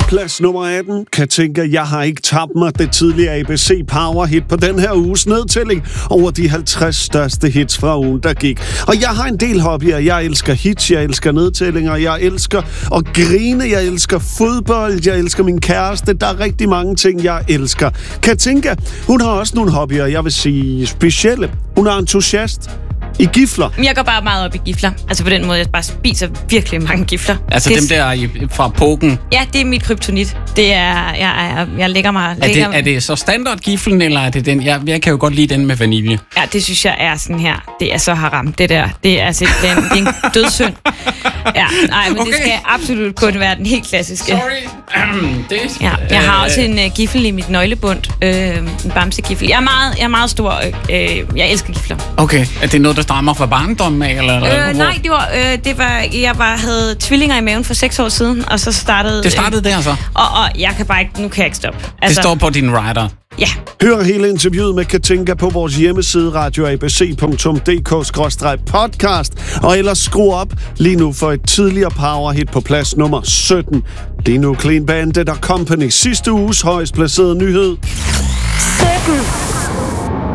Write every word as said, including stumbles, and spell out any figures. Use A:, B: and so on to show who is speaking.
A: Plads nummer atten. Katinka, jeg har ikke tabt mig. Det tidligere A B C Power hit på den her uges nedtælling over de halvtreds største hits fra ugen, der gik. Og jeg har en del hobbyer. Jeg elsker hits, jeg elsker nedtællinger, jeg elsker at grine, jeg elsker fodbold, jeg elsker min kæreste. Der er rigtig mange ting, jeg elsker. Katinka, hun har også nogle hobbyer, jeg vil sige specielle. Hun er entusiast i gifler.
B: Jeg går bare meget op i gifler. Altså på den måde, jeg bare spiser virkelig mange gifler.
C: Altså
B: det,
C: dem der i, fra poken?
B: Ja, det er mit kryptonit. Det er, jeg, jeg, jeg lægger mig...
C: Er
B: lægger
C: det, er det så standardgiflen, eller er det den? Jeg, jeg kan jo godt lide den med vanilje.
B: Ja, det synes jeg er sådan her. Det er så haram, det der. Det er simpelthen det er en dødssynd. Ja, nej, men okay. Det skal absolut kun være den helt klassiske.
C: Sorry. det,
B: ja, jeg har også en uh, giffel i mit nøglebund. Øh, en bamsegiffel. Jeg er meget, jeg er meget stor. Øh, jeg elsker gifler.
C: Okay, er det noget, der stammer fra barndommen af? Eller, eller
B: øh, nej, det var, øh, det var, jeg var, havde tvillinger i maven for seks år siden, og så startede...
C: Det startede øh, der så?
B: Og, og jeg kan bare ikke, nu kan jeg ikke stoppe.
C: Altså, det står på din rider?
B: Ja.
A: Hør hele interviewet med Katinka på vores hjemmeside radio a b c punktum d k skråstreg podcast. Og ellers skru op lige nu for et tidligere powerhit på plads nummer sytten. Lige nu Clean Bandit og Company. Sidste uges højst placerede nyhed.
D: sytten.